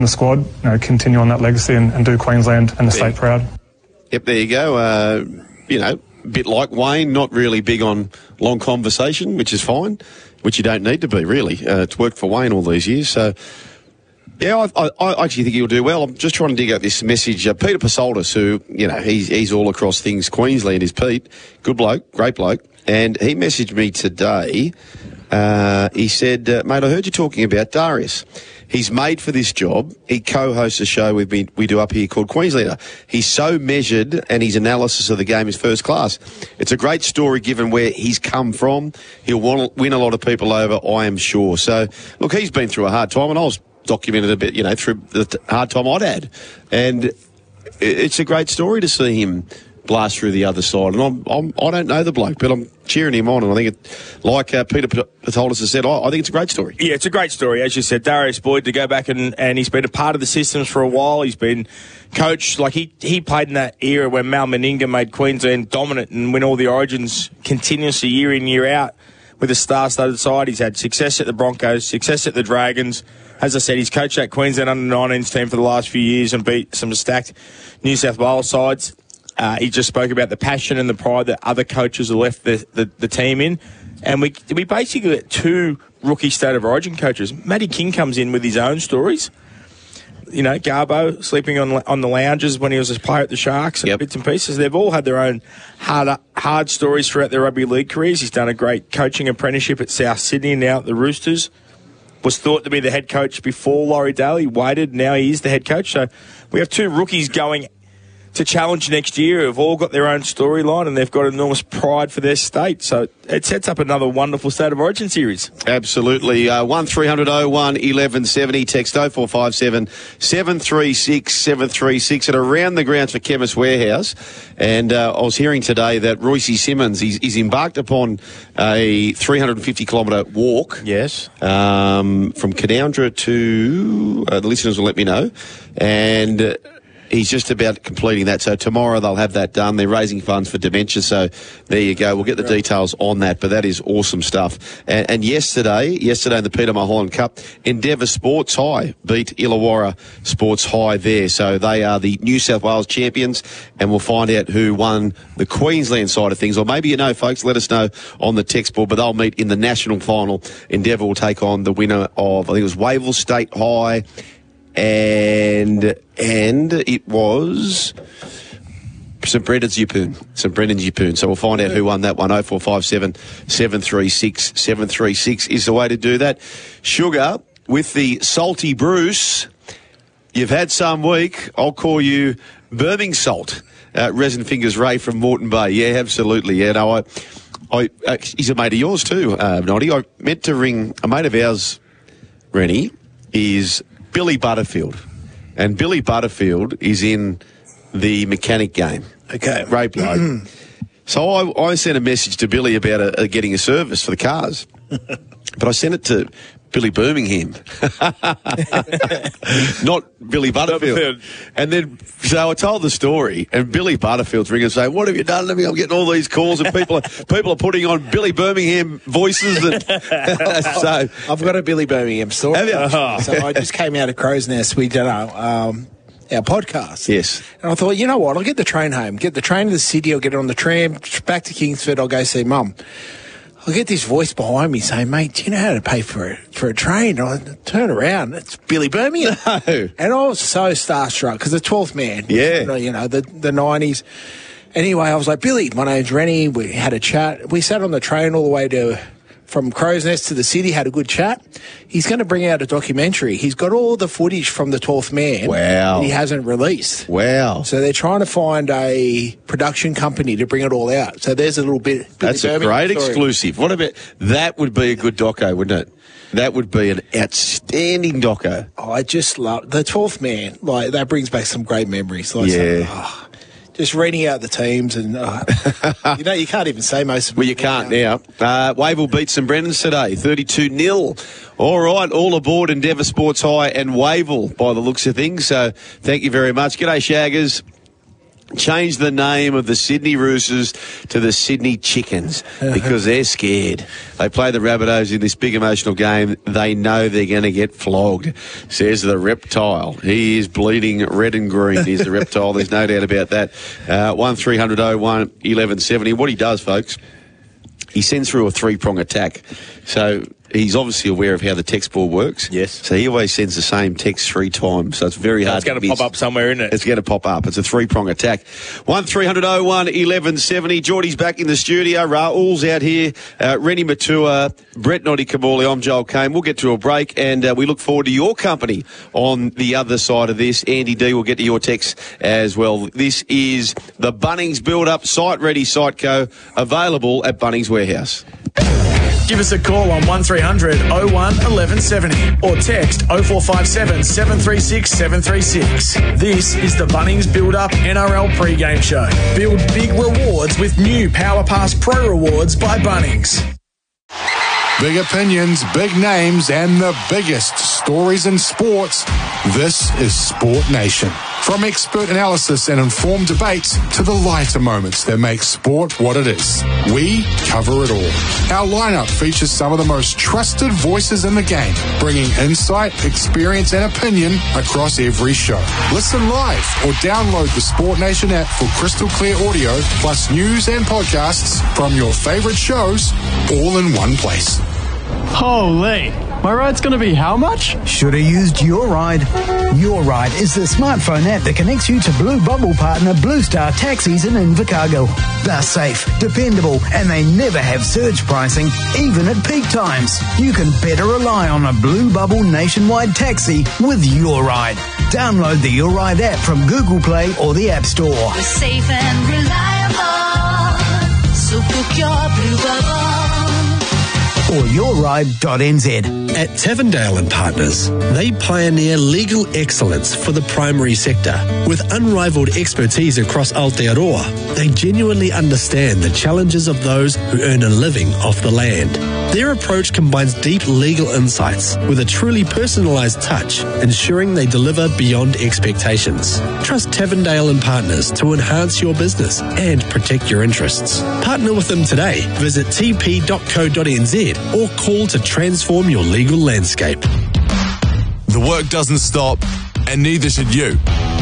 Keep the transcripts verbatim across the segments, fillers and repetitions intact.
the squad, you know, continue on that legacy and, and do Queensland and the state proud. Yep, there you go. Uh, you know, a bit like Wayne, not really big on long conversation, which is fine, which you don't need to be, really. Uh, it's worked for Wayne all these years, so... Yeah, I, I, I actually think he'll do well. I'm just trying to dig out this message. Uh, Peter Pasoldis, who, you know, he's, he's all across things Queensland, is Pete. Good bloke, great bloke. And he messaged me today. Uh, he said, uh, mate, I heard you talking about Darius. He's made for this job. He co-hosts a show we've been, we do up here called Queenslander. He's so measured and his analysis of the game is first class. It's a great story given where he's come from. He'll want, win a lot of people over, I am sure. So, look, he's been through a hard time, and I was documented a bit, you know, through the hard time I'd had. And it's a great story to see him blast through the other side. And I'm, I'm, I don't know the bloke, but I'm cheering him on. And I think, it, like uh, Peter Pasoldis has said, I, I think it's a great story. Yeah, it's a great story. As you said, Darius Boyd, to go back and, and he's been a part of the systems for a while. He's been coached. Like, he, he played in that era when Mal Meninga made Queensland dominant and win all the Origins continuously year in, year out with a star-studded side. He's had success at the Broncos, success at the Dragons. As I said, he's coached that Queensland under nineteens team for the last few years and beat some stacked New South Wales sides. Uh, he just spoke about the passion and the pride that other coaches have left the, the, the team in. And we we basically got two rookie State of Origin coaches. Matty King comes in with his own stories. You know, Garbo sleeping on on the lounges when he was a player at the Sharks and yep. bits and pieces. They've all had their own hard hard stories throughout their rugby league careers. He's done a great coaching apprenticeship at South Sydney, now at the Roosters. Was thought to be the head coach before Laurie Dale. He waited. Now he is the head coach. So we have two rookies going to challenge next year who've all got their own storyline and they've got enormous pride for their state. So it sets up another wonderful State of Origin series. Absolutely. Uh, one three hundred oh one eleven seventy. Text oh four five seven seven three six seven three six at Around the Grounds for Chemist Warehouse. And uh, I was hearing today that Royce Simmons, he's, he's embarked upon a three hundred fifty kilometre walk. Yes. Um, from Canoundra to, uh, the listeners will let me know. And... Uh, He's just about completing that. So tomorrow they'll have that done. They're raising funds for dementia. So there you go. We'll get the details on that. But that is awesome stuff. And, and yesterday, yesterday in the Peter Mulholland Cup, Endeavour Sports High beat Illawarra Sports High there. So they are the New South Wales champions. And we'll find out who won the Queensland side of things. Or maybe you know, folks, let us know on the text board. But they'll meet in the national final. Endeavour will take on the winner of, I think it was Wavell State High. And and it was St Brendan's Yeppoon. St Brendan's Yeppoon. So we'll find out who won that one. oh four five seven seven three six seven three six is the way to do that. Sugar, with the salty Bruce, you've had some week. I'll call you Birmingham Salt. Uh, Resin Fingers Ray from Moreton Bay. Yeah, absolutely. Yeah, no, I, I, uh, he's a mate of yours too, uh, Noddy. I meant to ring a mate of ours, Rennie, is Billy Butterfield. And Billy Butterfield is in the mechanic game. Okay. Great bloke. So I, I sent a message to Billy about a, a getting a service for the cars. But I sent it to Billy Birmingham, not Billy Butterfield. And then, so I told the story, and Billy Butterfield's ringing and saying, "What have you done to me? I'm getting all these calls, and people are, people are putting on Billy Birmingham voices." And so I've got a Billy Birmingham story. Have you? Uh-huh. So I just came out of Crow's Nest. We did our, um, our podcast. Yes. And I thought, you know what? I'll get the train home, get the train to the city, I'll get it on the tram, back to Kingsford, I'll go see Mum. I get this voice behind me saying, "Mate, do you know how to pay for a, for a train?" I turn around, it's Billy Birmingham. No. And I was so starstruck because the twelfth man. Yeah. You know, the, the nineties. Anyway, I was like, "Billy, my name's Rennie." We had a chat. We sat on the train all the way to from Crow's Nest to the city, had a good chat. He's going to bring out a documentary. He's got all the footage from the twelfth man. Wow. That he hasn't released. Wow. So they're trying to find a production company to bring it all out. So there's a little bit. That's a great exclusive. What about, that would be a good doco, wouldn't it? That would be an outstanding doco. Oh, I just love the twelfth man. Like, that brings back some great memories. Like, yeah. So, oh, just reading out the teams and, uh, you know, you can't even say most of them. Well, you can't now. Uh, Wavell beat St Brendan's today, thirty-two nil. All right, all aboard Endeavour Sports High and Wavell by the looks of things. So thank you very much. G'day, Shaggers. change the name of the Sydney Roosters to the Sydney Chickens because they're scared. They play the Rabbitohs in this big emotional game. They know they're going to get flogged, says the Reptile. He is bleeding red and green. He's the Reptile. There's no doubt about that. Uh, one three hundred oh one eleven seventy. What he does, folks, he sends through a three-prong attack. So he's obviously aware of how the text board works. Yes. So he always sends the same text three times. So it's very hard It's going to to pop up somewhere, isn't it? It's going to pop up. It's a three-prong attack. one three hundred oh one eleven seventy. Geordie's back in the studio. Raoul's out here. Uh, Rennie Matua, Brett Noddy Kamali. I'm Joel Kane. We'll get to a break, and uh, we look forward to your company on the other side of this. Andy D will get to your text as well. This is the Bunnings Build-Up Site Ready Siteco, available at Bunnings Warehouse. Give us a call on one three hundred oh one eleven seventy or text oh four five seven seven three six seven three six. This is the Bunnings Build Up N R L pregame show. Build big rewards with new Power Pass Pro Rewards by Bunnings. Big opinions, big names, and the biggest stories in sports. This is Sport Nation. From expert analysis and informed debates to the lighter moments that make sport what it is, we cover it all. Our lineup features some of the most trusted voices in the game, bringing insight, experience, and opinion across every show. Listen live or download the Sport Nation app for crystal clear audio, plus news and podcasts from your favorite shows, all in one place. Holy, my ride's going to be how much? Should have used Your Ride. Your Ride is the smartphone app that connects you to Blue Bubble partner Blue Star Taxis in Invercargill. They're safe, dependable, and they never have surge pricing, even at peak times. You can better rely on a Blue Bubble nationwide taxi with Your Ride. Download the Your Ride app from Google Play or the App Store. We're safe and reliable, so book your Blue Bubble. Or your ride dot n z. At Tavendale and Partners, they pioneer legal excellence for the primary sector. With unrivaled expertise across Aotearoa, they genuinely understand the challenges of those who earn a living off the land. Their approach combines deep legal insights with a truly personalised touch, ensuring they deliver beyond expectations. Trust Tavendale and Partners to enhance your business and protect your interests. Partner with them today. Visit t p dot co dot n z or call to transform your legal landscape. The work doesn't stop, and neither should you.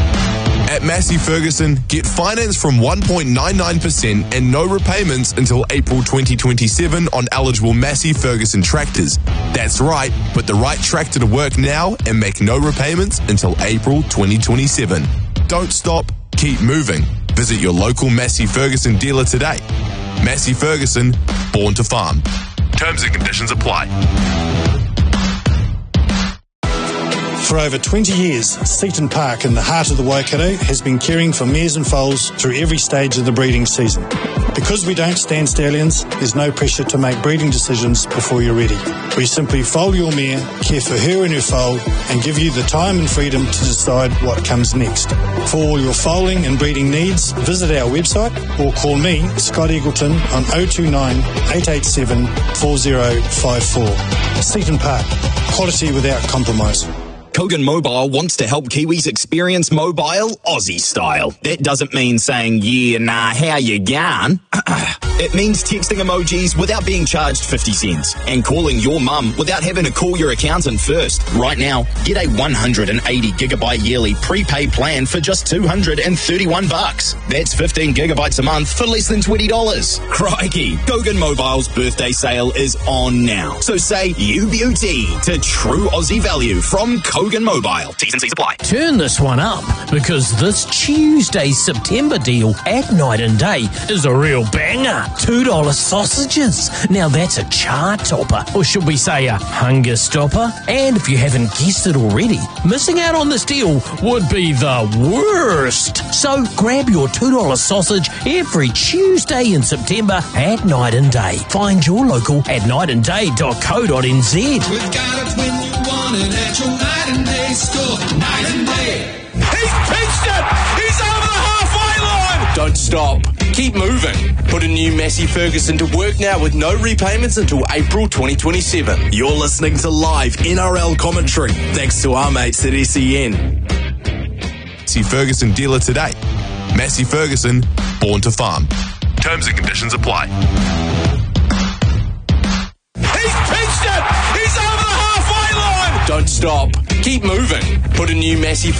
At Massey Ferguson, get finance from one point nine nine percent and no repayments until April twenty twenty-seven on eligible Massey Ferguson tractors. That's right, put the right tractor to work now and make no repayments until April twenty twenty-seven. Don't stop, keep moving. Visit your local Massey Ferguson dealer today. Massey Ferguson, born to farm. Terms and conditions apply. For over twenty years, Seaton Park in the heart of the Waikato has been caring for mares and foals through every stage of the breeding season. Because we don't stand stallions, there's no pressure to make breeding decisions before you're ready. We simply foal your mare, care for her and her foal, and give you the time and freedom to decide what comes next. For all your foaling and breeding needs, visit our website or call me, Scott Eagleton, on oh two nine, eight eight seven, four oh five four. Seaton Park, quality without compromise. Kogan Mobile wants to help Kiwis experience mobile Aussie style. That doesn't mean saying, yeah, nah, how you going? It means texting emojis without being charged fifty cents and calling your mum without having to call your accountant first. Right now, get a one hundred eighty gigabyte yearly prepaid plan for just two hundred thirty-one bucks. That's fifteen gigabytes a month for less than twenty dollars. Crikey, Kogan Mobile's birthday sale is on now. So say you beauty to true Aussie value from Kogan Mobile. T's and C's apply. Turn this one up, because this Tuesday's September deal at Night and Day is a real banger. two dollar sausages. Now that's a chart topper, or should we say a hunger stopper? And if you haven't guessed it already, missing out on this deal would be the worst. So grab your two dollar sausage every Tuesday in September at Night and Day. Find your local at night and day dot co dot n z. We've got it when you want it at your Night and Day store. Night and Day. He's pitched it! He's over the halfway line! Don't stop. Keep moving. Put a new Massey Ferguson to work now with no repayments until April twenty twenty-seven. You're listening to live N R L commentary, thanks to our mates at S E N. Massey Ferguson dealer today. Massey Ferguson, born to farm. Terms and conditions apply. He's pitched it! He's over the halfway line! Don't stop. Keep moving. Put a new Massey